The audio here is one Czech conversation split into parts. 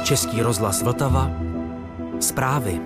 Český rozhlas Vltava. Zprávy.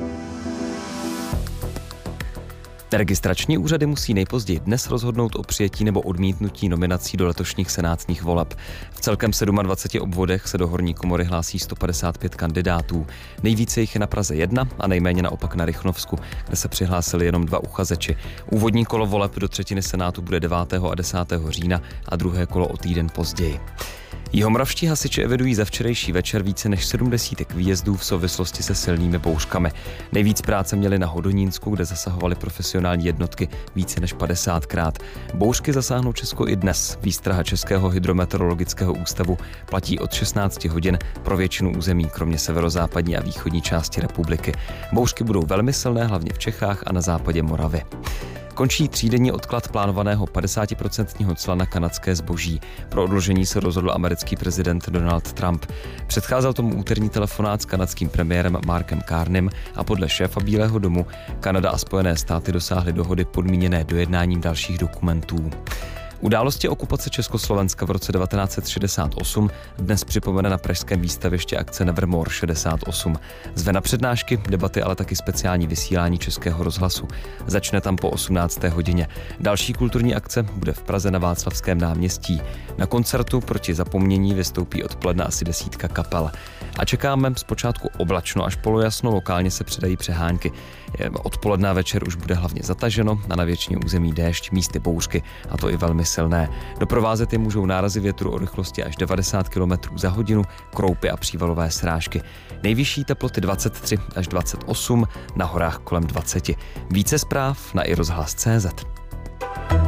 Registrační úřady musí nejpozději dnes rozhodnout o přijetí nebo odmítnutí nominací do letošních senátních voleb. V celkem 27 obvodech se do horní komory hlásí 155 kandidátů. Nejvíce jich je na Praze 1 a nejméně naopak na Rychnovsku, kde se přihlásili jenom 2 uchazeči. Úvodní kolo voleb do třetiny senátu bude 9. a 10. října a druhé kolo o týden později. Jihomoravští hasiči evidují za včerejší večer více než 70 výjezdů v souvislosti se silnými bouřkami. Nejvíc práce měli na Hodonínsku, kde zasahovaly profesionální jednotky více než 50krát. Bouřky zasáhnou Česko i dnes. Výstraha Českého hydrometeorologického ústavu platí od 16 hodin pro většinu území, kromě severozápadní a východní části republiky. Bouřky budou velmi silné, hlavně v Čechách a na západě Moravy. Končí 3denní odklad plánovaného 50% cla na kanadské zboží. Pro odložení se rozhodl americký prezident Donald Trump. Předcházel tomu úterní telefonát s kanadským premiérem Markem Carneym a podle šéfa Bílého domu Kanada a Spojené státy dosáhly dohody podmíněné dojednáním dalších dokumentů. Události okupace Československa v roce 1968 dnes připomene na pražském výstavišti akce Nevermore 68. Zve na přednášky, debaty, ale taky speciální vysílání Českého rozhlasu. Začne tam po 18. hodině. Další kulturní akce bude v Praze na Václavském náměstí. Na koncertu proti zapomnění vystoupí odpoledne asi 10 kapel. A čekáme zpočátku oblačno až polojasno, lokálně se přidají přehánky. Odpoledne a večer už bude hlavně zataženo a na většině území déšť, místy bouřky, a to i velmi silné. Doprovázet je můžou nárazy větru o rychlosti až 90 km za hodinu, kroupy a přívalové srážky. Nejvyšší teploty 23 až 28, na horách kolem 20. Více zpráv na iRozhlas.cz.